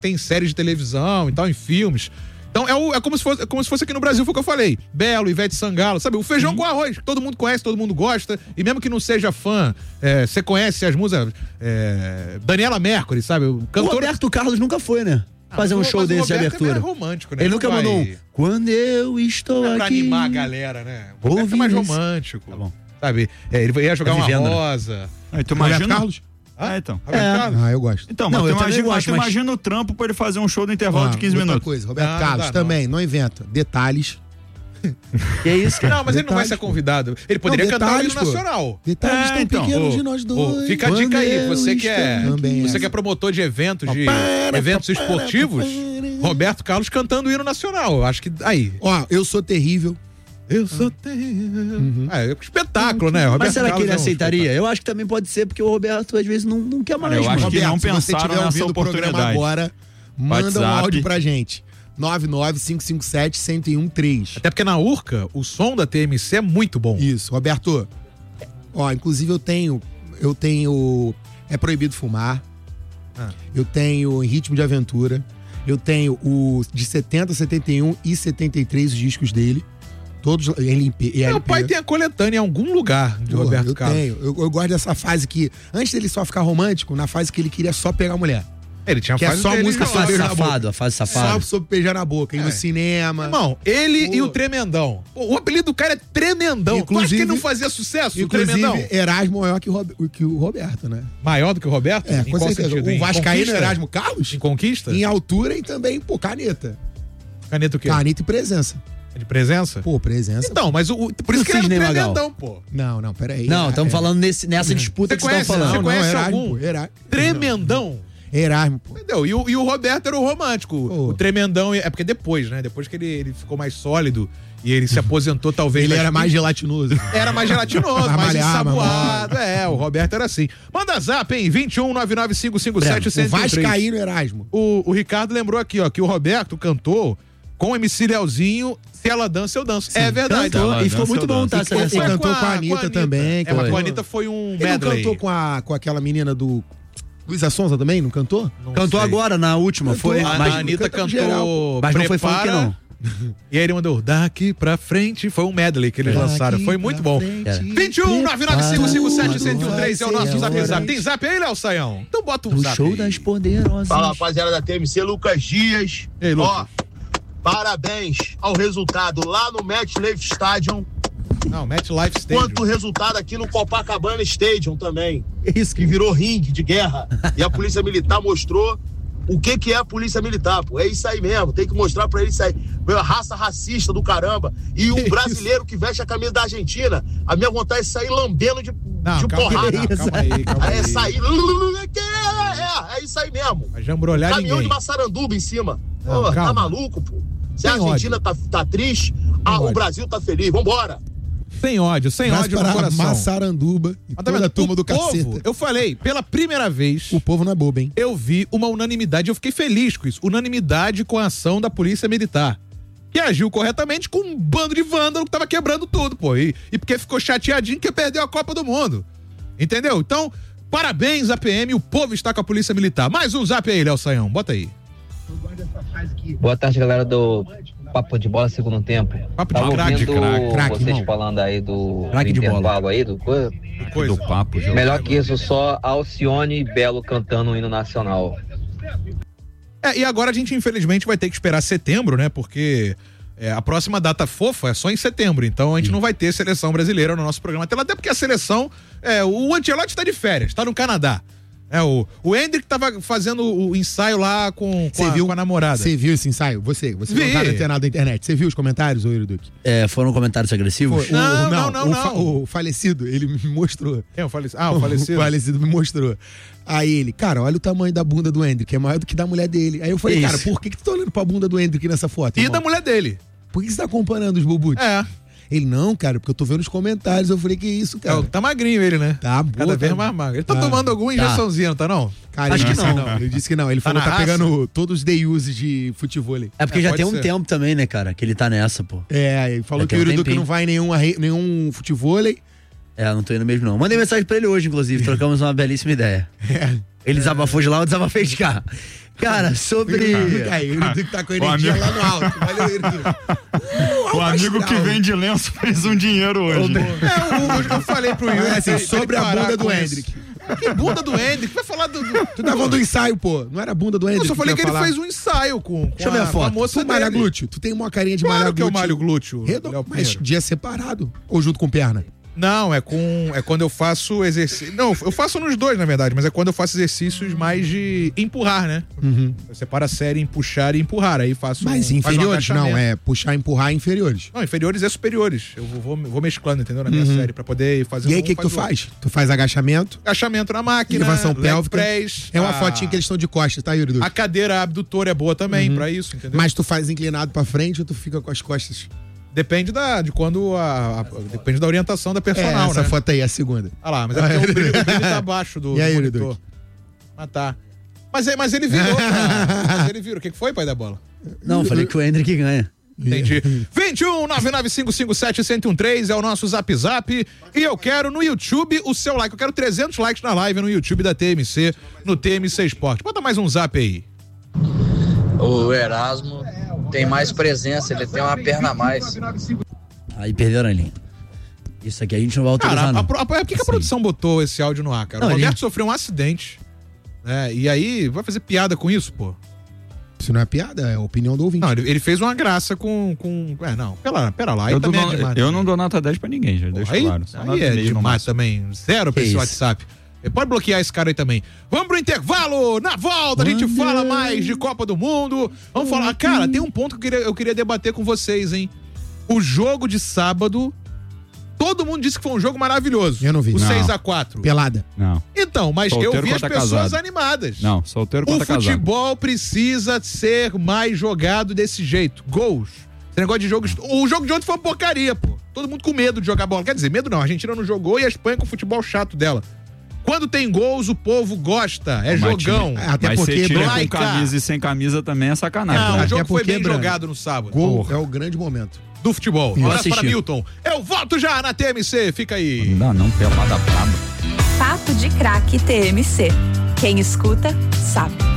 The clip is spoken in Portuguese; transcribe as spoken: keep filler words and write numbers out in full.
tem séries de televisão e tal, em filmes. Então é, o, é, como se fosse, é como se fosse aqui no Brasil, foi o que eu falei. Belo, Ivete Sangalo, sabe? O feijão uhum. com arroz, que todo mundo conhece, todo mundo gosta. E mesmo que não seja fã, é, você conhece as músicas. É, Daniela Mercury, sabe? O, cantor... o Roberto Carlos nunca foi, né? Fazer ah, um show desse de abertura. É romântico, né? Ele nunca vai... mandou um Quando eu estou é pra aqui. Pra animar a galera, né? O Roberto é mais romântico. Tá bom. Sabe? É, ele ia jogar tá vivendo, uma rosa. Né? Ah, tu imagina... Carlos? Ah, então. É. Ah, eu gosto. Então, mas não, tu eu imagina, gosto, tu mas... imagina o trampo pra ele fazer um show no intervalo ah, de quinze minutos. Coisa, Roberto ah, Carlos não também, não. não inventa. Detalhes. Que é isso, cara? Não, mas detalhes, ele não vai ser convidado. Ele poderia não, cantar o hino pô. nacional. Detalhes é, tão então. pequenos oh, de nós dois. Oh, fica a dica aí, você que é, também você é. que é promotor de eventos, de eventos esportivos, Roberto Carlos cantando o hino nacional. Eu acho que aí. Ó, eu sou terrível. Eu sou terrível. Uhum. É, espetáculo, né? Roberto Mas será Carlos que ele é um aceitaria? espetáculo. Eu acho que também pode ser, porque o Roberto às vezes não, não quer mais. Eu acho mano. que não Roberto, se você pensaram estiver nessa ouvindo o programa oportunidade. agora, manda WhatsApp. um áudio pra gente. nove nove cinco cinco sete um zero um três. Até porque na Urca, o som da T M C é muito bom. Isso, Roberto. Ó, inclusive eu tenho, eu tenho É Proibido Fumar. Ah. Eu tenho Em Ritmo de Aventura. Eu tenho o de setenta, setenta e um e setenta e três, os discos dele. Todos L P. Meu pai tem a coletânea em algum lugar de Pô, Roberto eu Carlos. Tenho. Eu, eu gosto dessa fase que, antes dele só ficar romântico, na fase que ele queria só pegar a mulher. Ele tinha que fase é só dele, música a fase safado, a fase Só safado. sobre beijar na boca, ir é. no cinema. Irmão, ele Pô. e o Tremendão. O apelido do cara é Tremendão. Inclusive, tu acha que ele não fazia sucesso, o Tremendão? Inclusive, Erasmo maior que o, Rob, que o Roberto, né? Maior do que o Roberto? É, em com qual certeza. sentido? O Em Vascaíno conquista? Erasmo Carlos? Em conquista? Em altura e também, pô, caneta. Caneta o quê? Caneta e presença. É de presença? Pô, presença. Então, mas o, o, por isso que ele era o Tremendão, pô. Não, não, peraí. Não, estamos é, falando nesse, nessa disputa Você que você conhece, tá falando. você Não, conhece não, Erasmo, algum? pô, Erasmo. Tremendão? Erasmo, pô. Entendeu? E o, e o Roberto era o romântico. Pô. O Tremendão, é porque depois, né? Depois que ele, ele ficou mais sólido e ele se aposentou, talvez. Ele das era mais pistas, gelatinoso. Era mais gelatinoso, Mas mais malhava, ensaboado. É, o Roberto era assim. Manda zap, hein? vinte e um, nove nove cinco cinco sete, O Vascaíno Erasmo. O, o Ricardo lembrou aqui, ó, que o Roberto cantou com o M C Leozinho, Se Ela Dança, Eu Danço. Sim, é verdade. Cantou, e ficou muito bom, tá? E, e cantou com a Anitta, com a Anitta também. É, mas com a Anitta foi um Ele medley. não cantou com, a, com aquela menina do... Luísa Sonza também, não cantou? Não Cantou sei. agora, na última. Cantou. Foi, A, mas, a Anitta cantou cantou geral. mas não foi funk, não. E aí ele mandou daqui pra frente. Foi um medley que eles lançaram. Foi muito bom. vinte e um, nove nove cinco cinco sete, um zero um três é o nosso zap zap. Tem zap aí, Léo Saião? Então bota um o zap show aí. das poderosas. Fala, rapaziada da T M C, Lucas Dias. Ei, Lucas. Ó, parabéns ao resultado lá no MetLife Stadium, Não, MetLife Stadium. quanto o resultado aqui no Copacabana Stadium também, Isso que virou ringue de guerra. E a Polícia Militar mostrou o que que é a Polícia Militar, pô. É isso aí mesmo, tem que mostrar pra eles isso aí. Meu, raça racista do caramba. E um brasileiro que veste a camisa da Argentina, a minha vontade é sair lambendo de, Não, de calma, porrada. aí, calma aí, calma aí. É sair... É, é isso aí mesmo. Vai jambrolhar Caminhão ninguém. de Massaranduba em cima. Não, Pô, calma. tá maluco, pô? Se a Tem Argentina tá, tá triste, ah, ódio. o Brasil tá feliz. Vambora. Sem ódio, sem Mas ódio no para coração. Massaranduba e Mas tá toda vendo? a turma O do povo, caceta. eu falei, pela primeira vez, O povo não é bobo, hein? eu vi uma unanimidade, eu fiquei feliz com isso. Unanimidade com a ação da Polícia Militar. Que agiu corretamente com um bando de vândalo que tava quebrando tudo, pô. E, e porque ficou chateadinho que perdeu a Copa do Mundo. Entendeu? Então, parabéns, A P M, o povo está com a Polícia Militar. Mais um zap aí, Léo Saião, bota aí. Boa tarde, galera do Papo de Bola Segundo Tempo. Papo de Tava craque, ouvindo craque, craque, vocês irmão. falando aí do, do Craque de bola. intervalo aí, do coisa. Coisa. Do papo, já. Melhor que isso, só Alcione e Belo cantando o hino nacional. É, e agora a gente, infelizmente, vai ter que esperar setembro, né? Porque é, a próxima data fofa é só em setembro. Então a gente não vai ter seleção brasileira no nosso programa. Até, até porque a seleção. É, o Ancelotti tá de férias, tá no Canadá. É, o, o Hendrick tava fazendo o ensaio lá com, com, a, viu, com a namorada. Você viu esse ensaio? Você, você Vi. não tá antenado da internet. Você viu os comentários, ô Iriduque? É, foram comentários agressivos? Foi, o- Não, o- não, não, o, não. fa- o falecido, ele me mostrou. Quem é o falecido? Ah, o falecido. O falecido me mostrou. Aí ele, cara, olha o tamanho da bunda do Hendrick, é maior do que da mulher dele. Aí eu falei, Isso. cara, por que, que tu tá olhando pra bunda do Hendrick nessa foto? E irmão? da mulher dele. Por que que você tá comparando os bobutes? É. Ele, não, cara, porque eu tô vendo os comentários. Eu falei, que isso, É, cara? o- tá magrinho ele, né? Tá, Cada boa, vez tá- mais magro. Ele tá, tá. tomando alguma injeçãozinha, não tá não? Cara, Acho ele que disse não. Ele disse que não. Ele falou na que tá raça? pegando todos os day use de futebol. É porque É, já pode tem um ser. tempo também, né, cara? Que ele tá nessa, pô. É, ele falou Já que tem o um Iriduque tempinho. não vai em nenhum, arre- nenhum futebol. É, não tô indo mesmo, não. Mandei mensagem pra ele hoje, inclusive. Trocamos uma belíssima ideia. É. Ele desabafou de lá, eu desabafei de cá. Cara, sobre... Aí, ele tá com a energia amigo... lá no alto. Valeu, Henrique. O amigo que vende lenço fez um dinheiro hoje. É, eu, eu falei pro Yuri, é assim, sobre a bunda do Hendrick. Que bunda do Hendrick? Vai falar do... do... Tu tá falando do ensaio, pô. Não era a bunda do Hendrick. Eu só falei que, que ele falar. fez um ensaio com, com Deixa eu ver a, a foto. A moça tu malha dele. glúteo. Tu tem uma carinha de claro malhar que glúteo. eu malho glúteo. Redo... Mas dia separado. Ou junto com perna? Não, é com é quando eu faço exercício. Não, eu faço nos dois, na verdade, mas é quando eu faço exercícios mais de empurrar, né? Uhum. Eu separo a série em puxar e empurrar. Aí faço. Mas um, inferiores? um não, é puxar e empurrar inferiores. Não, inferiores é superiores. Eu vou, vou, vou mesclando, entendeu? Na minha uhum. série, pra poder fazer E aí, o um, que, que tu faz faz? Tu faz agachamento. Agachamento na máquina. Elevação pélvica. Press, é uma a... fotinha que eles estão de costas, tá, Yuri? A cadeira abdutora é boa também uhum. pra isso, entendeu? Mas tu faz inclinado pra frente ou tu fica com as costas? Depende da, de quando a, a, depende da orientação da personal, é, essa né? foto aí, a segunda. Ah lá, mas é porque o brilho, o brilho tá abaixo do, e aí, do monitor. Duque? Ah, tá. Mas, mas ele virou, cara. Mas ele virou. O que foi, pai da bola? Não, falei que o Hendrick ganha. Entendi. vinte e um, nove nove cinco cinco sete, um zero um três é o nosso Zap Zap. E eu quero no YouTube o seu like. Eu quero trezentos likes na live no YouTube da T M C, no T M C Esporte. Bota mais um zap aí. O Erasmo tem mais presença, ele tem uma perna a mais. Aí perderam a linha. Isso aqui a gente não vai autorizar, cara, não. a, a, a, por que, que a produção botou esse áudio no ar, cara? Não, o Roberto ele... sofreu um acidente, né? E aí, vai fazer piada com isso, pô? Isso não é piada, é a opinião do ouvinte. Não, ele, ele fez uma graça com... com é, não, pera, pera lá. Aí eu, também dou, é demais, eu né? não dou nota dez pra ninguém, já deixa aí, claro. Só aí é demais também. Zero pra que esse isso? WhatsApp. Pode bloquear esse cara aí também. Vamos pro intervalo. Na volta a gente fala mais de Copa do Mundo. Vamos falar. Cara, tem um ponto que eu queria, eu queria debater com vocês, hein? O jogo de sábado. Todo mundo disse que foi um jogo maravilhoso. Eu não vi. O Não. seis a quatro. Pelada. Não. Então, mas Solteiro eu vi as contra pessoas casado. animadas. Não, solteiro O contra casado. futebol precisa ser mais jogado desse jeito. Gols. Esse negócio de jogos. O jogo de ontem foi uma porcaria, pô. Todo mundo com medo de jogar bola. Quer dizer, medo não. A Argentina não jogou e a Espanha com o futebol chato dela. Quando tem gols, o povo gosta. É Mas jogão. time- Até Mas porque ser time com Blaica. camisa e sem camisa também é sacanagem. Não, né? o jogo Até foi porque, bem Bruno, jogado no sábado. Gol Porra. é o grande momento. Do futebol. Um Eu abraço para assisti. Milton. Eu volto já na T M C. Fica aí. Não dá não, pelada braba. Papo de Craque T M C. Quem escuta, sabe.